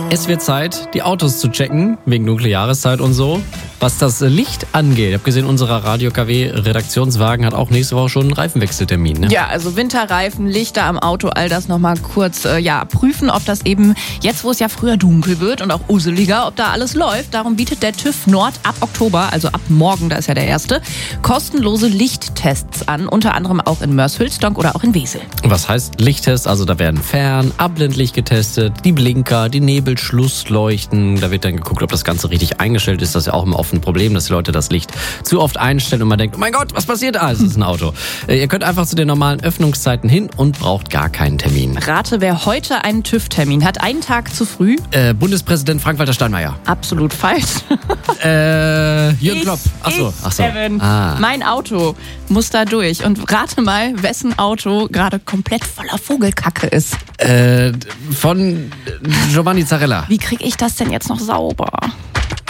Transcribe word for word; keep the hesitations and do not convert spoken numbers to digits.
Es wird Zeit, die Autos zu checken, wegen dunkler Jahreszeit und so. Was das Licht angeht, ich habe gesehen, unser Radio K W-Redaktionswagen hat auch nächste Woche schon einen Reifenwechseltermin. Ne? Ja, also Winterreifen, Lichter am Auto, all das nochmal kurz äh, ja, prüfen, ob das eben jetzt, wo es ja früher dunkel wird und auch useliger, ob da alles läuft. Darum bietet der TÜV Nord ab Oktober, also ab morgen, da ist ja der erste, kostenlose Lichttests an, unter anderem auch in Mörs-Hülsdonk oder auch in Wesel. Was heißt Lichttest? Also da werden Fern-, Abblendlicht getestet, die Blinker, die Nebelschlussleuchten. Da wird dann geguckt, ob das Ganze richtig eingestellt ist. Das ist ja auch immer oft ein Problem, dass die Leute das Licht zu oft einstellen und man denkt, oh mein Gott, was passiert? Ah, es ist ein Auto. Äh, ihr könnt einfach zu den normalen Öffnungszeiten hin und braucht gar keinen Termin. Rate, wer heute einen TÜV-Termin hat, einen Tag zu früh. Äh, Bundespräsident Frank-Walter Steinmeier. Absolut falsch. äh, Jürgen Ich, Klopp. Achso, ich, achso. Evan, Ah. mein Auto muss da durch. Und rate mal, wessen Auto gerade komplett voller Vogelkacke ist. Äh, von Giovanni Zarella. Wie kriege ich das denn jetzt noch sauber?